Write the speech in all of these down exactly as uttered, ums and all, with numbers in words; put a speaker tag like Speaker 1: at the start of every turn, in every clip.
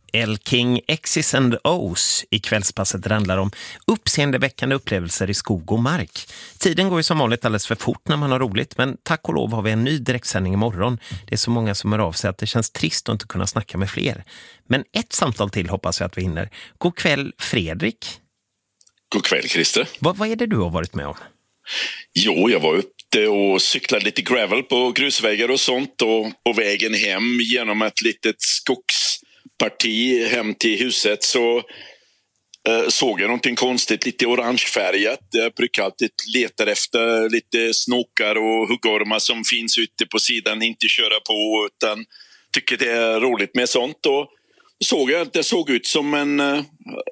Speaker 1: El King X's and O's i kvällspasset handlar om uppseendeväckande upplevelser i skog och mark. Tiden går ju som vanligt alldeles för fort när man har roligt, men tack och lov har vi en ny direktsändning imorgon. Det är så många som hör av sig att det känns trist att inte kunna snacka med fler. Men ett samtal till hoppas jag att vi hinner. God kväll Fredrik.
Speaker 2: God kväll Christer.
Speaker 1: Vad, vad är det du har varit med om?
Speaker 2: Jo, jag var ute och cyklade lite gravel på grusvägar och sånt, och på vägen hem genom ett litet skogsparti hem till huset så eh, såg jag någonting konstigt, lite orangefärgat. Jag brukar alltid leta efter lite snokar och huggormar som finns ute på sidan, inte köra på, utan tycker det är roligt med sånt. Och såg jag att det såg ut som en uh,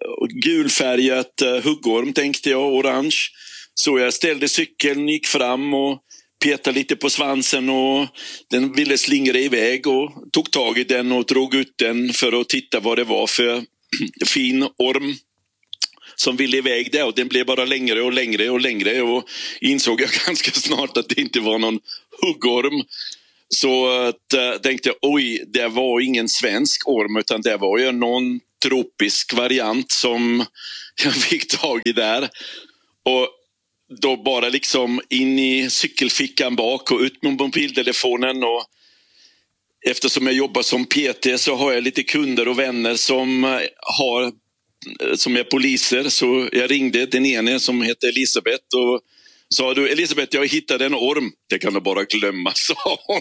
Speaker 2: gulfärgat uh, huggorm, tänkte jag, orange. Så jag ställde cykeln, gick fram och petade lite på svansen, och den ville slingra iväg, och tog tag i den och drog ut den för att titta vad det var för fin orm som ville iväg där, och den blev bara längre och längre och längre, och insåg jag ganska snart att det inte var någon huggorm. Så att, äh, tänkte jag, oj, det var ingen svensk orm, utan det var ju någon tropisk variant som jag fick tag i där. Och då bara liksom in i cykelfickan bak och ut med mobiltelefonen, och eftersom jag jobbar som P T så har jag lite kunder och vänner som har som är poliser, så jag ringde den ene som heter Elisabeth och sa, du Elisabeth, jag hittade en orm. Det kan du bara glömma, sa hon.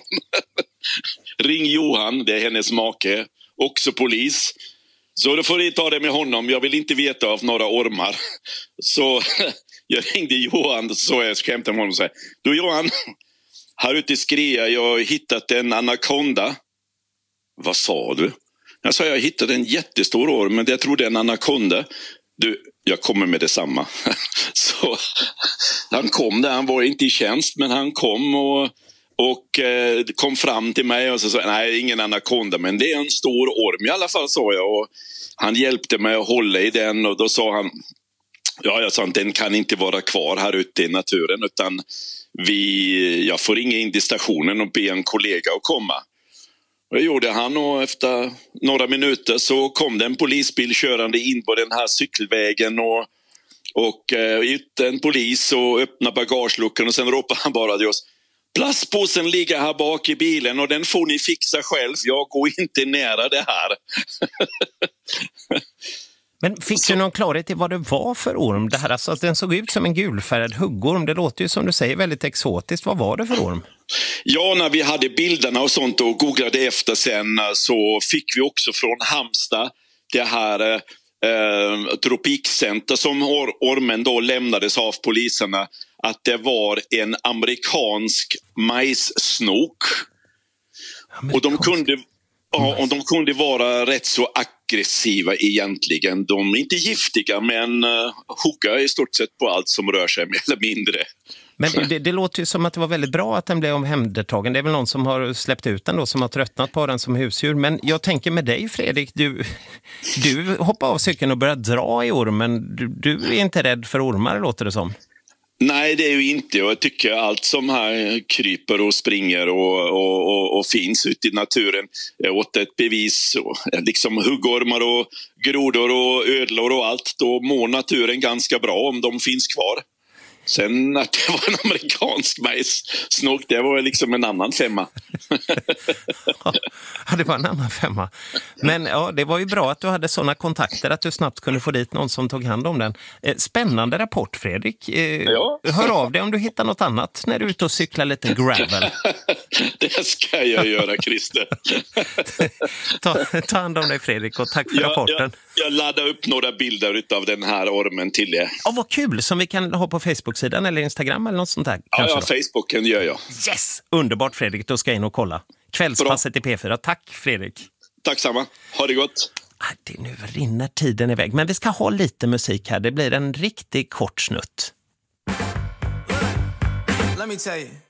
Speaker 2: Ring Johan, det är hennes make, också polis. Så då får ni ta det med honom, jag vill inte veta av några ormar. Så jag ringde Johan och så jag skämtade med honom och sa, du Johan, här ute i Skrea jag har hittat en anakonda. Vad sa du? Jag sa, jag hittade en jättestor orm, men jag tror det är en anakonda. Du, jag kommer med detsamma. Så han kom där, han var inte i tjänst, men han kom och, och eh, kom fram till mig och så sa, nej, ingen anakonda, men det är en stor orm i alla fall, sa jag. Och han hjälpte mig att hålla i den, och då sa han, ja, jag sa, den kan inte vara kvar här ute i naturen, utan vi, jag får ringa in till stationen och be en kollega att komma. Och det gjorde han, och efter några minuter så kom det en polisbil körande in på den här cykelvägen, och, och eh, ut en polis och öppnade bagageluckan, och sen ropade han bara till oss, plastpåsen ligger här bak i bilen och den får ni fixa själv, jag går inte nära det här.
Speaker 1: Men fick så du någon klarhet i vad det var för orm? Det här, alltså, att den såg ut som en gulfärgad huggorm, det låter ju som du säger väldigt exotiskt. Vad var det för orm?
Speaker 2: Ja, när vi hade bilderna och sånt och googlade efter sen, så fick vi också från Halmstad det här eh, tropikcenter som or- ormen då lämnades av poliserna, att det var en amerikansk majssnok. Amerikansk. Och de kunde, ja, och de kunde vara rätt så aggressiva egentligen. De är inte giftiga, men uh, hugga i stort sett på allt som rör sig mer eller mindre.
Speaker 1: Men det, det låter ju som att det var väldigt bra att den blev omhändertagen. Det är väl någon som har släppt ut den då, som har tröttnat på den som husdjur. Men jag tänker med dig Fredrik, du, du hoppar av cykeln och börjar dra i ormen. Du, du är inte rädd för ormar, låter det som.
Speaker 2: Nej, det är ju inte. Jag tycker allt som här kryper och springer och, och, och, och finns ute i naturen är åt ett bevis. Liksom huggormar och grodor och ödlor och allt. Då mår naturen ganska bra om de finns kvar. Sen att det var en amerikansk majssnok, det var liksom en annan femma.
Speaker 1: Ja, det var en annan femma. Men ja, det var ju bra att du hade sådana kontakter att du snabbt kunde få dit någon som tog hand om den. Spännande rapport, Fredrik.
Speaker 2: Ja.
Speaker 1: Hör av dig om du hittar något annat när du är ute och cyklar lite gravel.
Speaker 2: Det ska jag göra, Christer.
Speaker 1: ta, ta hand om dig, Fredrik, och tack för
Speaker 2: jag,
Speaker 1: rapporten.
Speaker 2: Jag, jag laddar upp några bilder av den här ormen till er.
Speaker 1: Ja, vad kul, som vi kan ha på Facebook-sidan eller Instagram eller något sånt där.
Speaker 2: Ja, ja, Facebooken gör jag.
Speaker 1: Yes, underbart Fredrik, då ska jag in och kolla. Kvällspasset i P fyra. Tack Fredrik.
Speaker 2: Tack samma, ha det gott.
Speaker 1: Ah, det nu rinner tiden iväg, men vi ska ha lite musik här. Det blir en riktigt kort snutt.
Speaker 3: Let me tell you.